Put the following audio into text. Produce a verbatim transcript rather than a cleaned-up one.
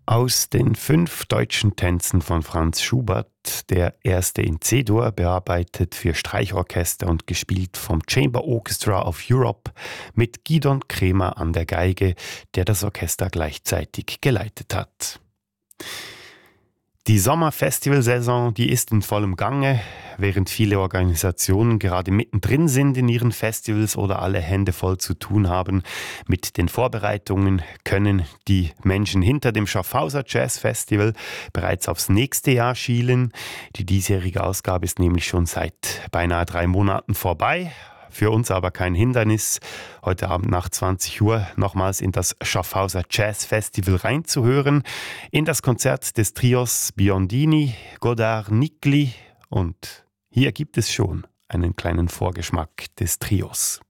Aus den fünf deutschen Tänzen von Franz Schubert, der erste in C-Dur, bearbeitet für Streichorchester und gespielt vom Chamber Orchestra of Europe mit Gidon Kremer an der Geige, der das Orchester gleichzeitig geleitet hat. Die Sommerfestivalsaison, die ist in vollem Gange, während viele Organisationen gerade mittendrin sind in ihren Festivals oder alle Hände voll zu tun haben. Mit den Vorbereitungen können die Menschen hinter dem Schaffhauser Jazz Festival bereits aufs nächste Jahr schielen. Die diesjährige Ausgabe ist nämlich schon seit beinahe drei Monaten vorbei. Für uns aber kein Hindernis, heute Abend nach zwanzig Uhr nochmals in das Schaffhauser Jazz Festival reinzuhören, in das Konzert des Trios Biondini, Godard, Nikli, und hier gibt es schon einen kleinen Vorgeschmack des Trios.